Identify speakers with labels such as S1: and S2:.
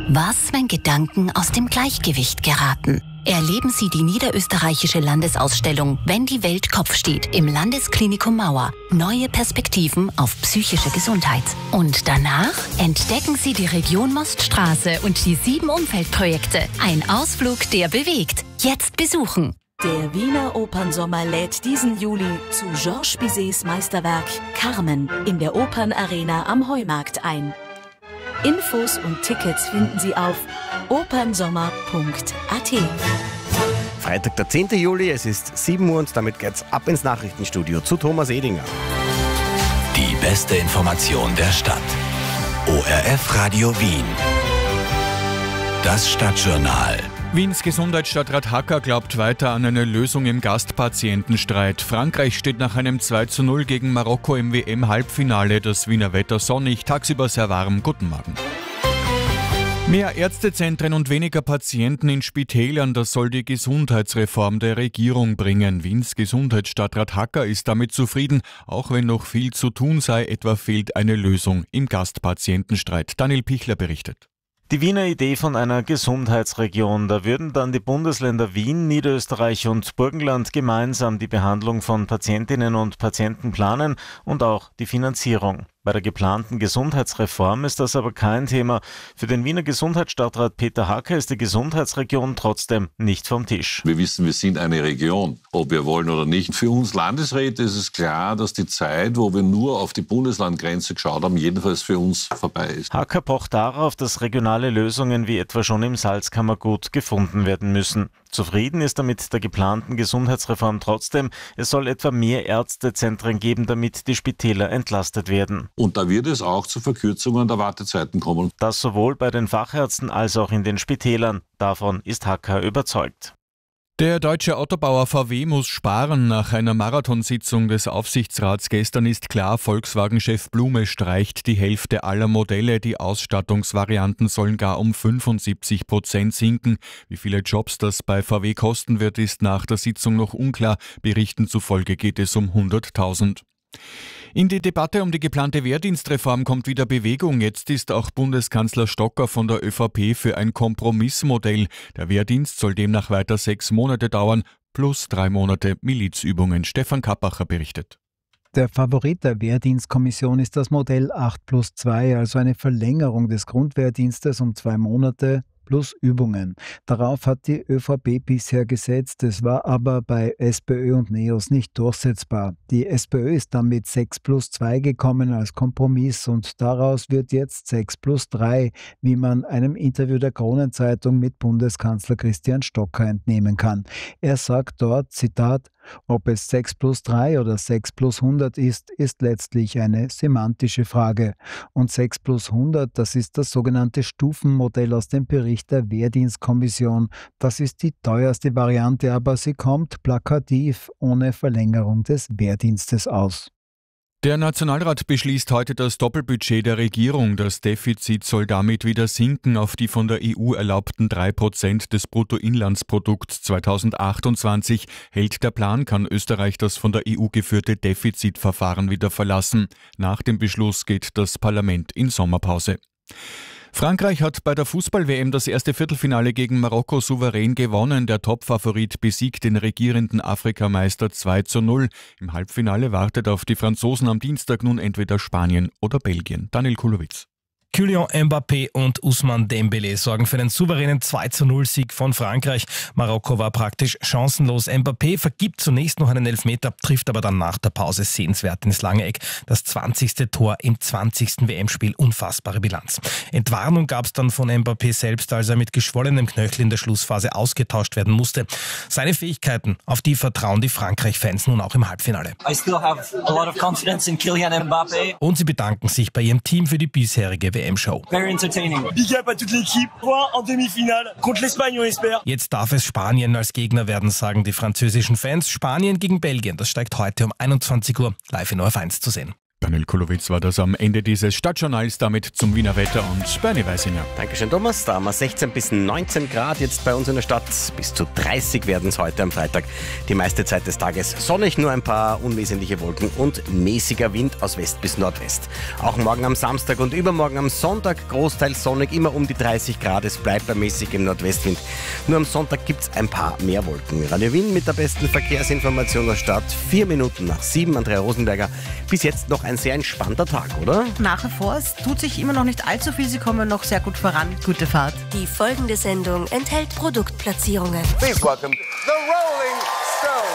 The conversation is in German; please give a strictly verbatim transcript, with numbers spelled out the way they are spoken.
S1: Was, wenn Gedanken aus dem Gleichgewicht geraten? Erleben Sie die niederösterreichische Landesausstellung Wenn die Welt Kopf steht im Landesklinikum Mauer. Neue Perspektiven auf psychische Gesundheit. Und danach entdecken Sie die Region Moststraße und die sieben Umfeldprojekte. Ein Ausflug, der bewegt. Jetzt besuchen.
S2: Der Wiener Opernsommer lädt diesen Juli zu Georges Bizets Meisterwerk Carmen in der Opernarena am Heumarkt ein. Infos und Tickets finden Sie auf opernsommer punkt a t.
S3: Freitag, der zehnten Juli, es ist sieben Uhr und damit geht's ab ins Nachrichtenstudio zu Thomas Edinger.
S4: Die beste Information der Stadt. O R F Radio Wien. Das Stadtjournal.
S5: Wiens Gesundheitsstadtrat Hacker glaubt weiter an eine Lösung im Gastpatientenstreit. Frankreich steht nach einem zwei zu null gegen Marokko im W M-Halbfinale. Das Wiener Wetter sonnig, tagsüber sehr warm. Guten Morgen. Mehr Ärztezentren und weniger Patienten in Spitälern, das soll die Gesundheitsreform der Regierung bringen. Wiens Gesundheitsstadtrat Hacker ist damit zufrieden, auch wenn noch viel zu tun sei, etwa fehlt eine Lösung im Gastpatientenstreit. Daniel Pichler berichtet.
S6: Die Wiener Idee von einer Gesundheitsregion, da würden dann die Bundesländer Wien, Niederösterreich und Burgenland gemeinsam die Behandlung von Patientinnen und Patienten planen und auch die Finanzierung. Bei der geplanten Gesundheitsreform ist das aber kein Thema. Für den Wiener Gesundheitsstadtrat Peter Hacker ist die Gesundheitsregion trotzdem nicht vom Tisch.
S7: Wir wissen, wir sind eine Region, ob wir wollen oder nicht. Für uns Landesräte ist es klar, dass die Zeit, wo wir nur auf die Bundeslandgrenze geschaut haben, jedenfalls für uns vorbei ist.
S6: Hacker pocht darauf, dass regionale Lösungen wie etwa schon im Salzkammergut gefunden werden müssen. Zufrieden ist er mit der geplanten Gesundheitsreform trotzdem. Es soll etwa mehr Ärztezentren geben, damit die Spitäler entlastet werden.
S7: Und da wird es auch zu Verkürzungen der Wartezeiten kommen.
S6: Das sowohl bei den Fachärzten als auch in den Spitälern. Davon ist Hacker überzeugt.
S5: Der deutsche Autobauer V W muss sparen. Nach einer Marathonsitzung des Aufsichtsrats gestern ist klar, Volkswagen-Chef Blume streicht die Hälfte aller Modelle. Die Ausstattungsvarianten sollen gar um fünfundsiebzig Prozent sinken. Wie viele Jobs das bei V W kosten wird, ist nach der Sitzung noch unklar. Berichten zufolge geht es um hunderttausend. In die Debatte um die geplante Wehrdienstreform kommt wieder Bewegung. Jetzt ist auch Bundeskanzler Stocker von der ÖVP für ein Kompromissmodell. Der Wehrdienst soll demnach weiter sechs Monate dauern, plus drei Monate Milizübungen. Stefan Kappacher berichtet.
S8: Der Favorit der Wehrdienstkommission ist das Modell acht plus zwei, also eine Verlängerung des Grundwehrdienstes um zwei Monate plus Übungen. Darauf hat die ÖVP bisher gesetzt, es war aber bei SPÖ und NEOS nicht durchsetzbar. Die SPÖ ist dann mit sechs plus zwei gekommen als Kompromiss und daraus wird jetzt sechs plus drei, wie man einem Interview der Kronenzeitung mit Bundeskanzler Christian Stocker entnehmen kann. Er sagt dort, Zitat, ob es sechs plus drei oder sechs plus hundert ist, ist letztlich eine semantische Frage. Und sechs plus hundert, das ist das sogenannte Stufenmodell aus dem Bericht der Wehrdienstkommission. Das ist die teuerste Variante, aber sie kommt plakativ ohne Verlängerung des Wehrdienstes aus.
S5: Der Nationalrat beschließt heute das Doppelbudget der Regierung. Das Defizit soll damit wieder sinken auf die von der E U erlaubten drei Prozent des Bruttoinlandsprodukts zweitausendachtundzwanzig. Hält der Plan, kann Österreich das von der E U geführte Defizitverfahren wieder verlassen. Nach dem Beschluss geht das Parlament in Sommerpause. Frankreich hat bei der Fußball-W M das erste Viertelfinale gegen Marokko souverän gewonnen. Der Topfavorit besiegt den regierenden Afrikameister zwei zu null. Im Halbfinale wartet auf die Franzosen am Dienstag nun entweder Spanien oder Belgien. Daniel Kulowitz.
S9: Kylian Mbappé und Ousmane Dembélé sorgen für den souveränen zwei zu null Sieg von Frankreich. Marokko war praktisch chancenlos. Mbappé vergibt zunächst noch einen Elfmeter, trifft aber dann nach der Pause sehenswert ins lange Eck. Das zwanzigste Tor im zwanzigsten W M-Spiel. Unfassbare Bilanz. Entwarnung gab es dann von Mbappé selbst, als er mit geschwollenem Knöchel in der Schlussphase ausgetauscht werden musste. Seine Fähigkeiten, auf die vertrauen die Frankreich-Fans nun auch im Halbfinale.
S10: I still have a lot of confidence in Kylian Mbappé.
S9: Und sie bedanken sich bei ihrem Team für die bisherige W M-Show.
S10: Very entertaining.
S11: Big up à toute l'équipe. Point en demi-finale contre l'Espagne, on espère.
S9: Jetzt darf es Spanien als Gegner werden, sagen die französischen Fans. Spanien gegen Belgien, das steigt heute um einundzwanzig Uhr live in O R F eins zu sehen.
S5: Daniel Kulowitz war das am Ende dieses Stadtjournals, damit zum Wiener Wetter und Bernie Weisinger.
S3: Dankeschön, Thomas. Da haben wir sechzehn bis neunzehn Grad jetzt bei uns in der Stadt. Bis zu dreißig werden es heute am Freitag. Die meiste Zeit des Tages sonnig, nur ein paar unwesentliche Wolken und mäßiger Wind aus West bis Nordwest. Auch morgen am Samstag und übermorgen am Sonntag großteils sonnig, immer um die dreißig Grad. Es bleibt bei mäßigem Nordwestwind. Nur am Sonntag gibt es ein paar mehr Wolken. Radio Wien mit der besten Verkehrsinformation der Stadt. Vier Minuten nach sieben. Andrea Rosenberger. Bis jetzt noch ein sehr entspannter Tag, oder?
S12: Nach wie vor, es tut sich immer noch nicht allzu viel. Sie kommen noch sehr gut voran. Gute Fahrt.
S13: Die folgende Sendung enthält Produktplatzierungen.
S14: Please welcome the Rolling Stones.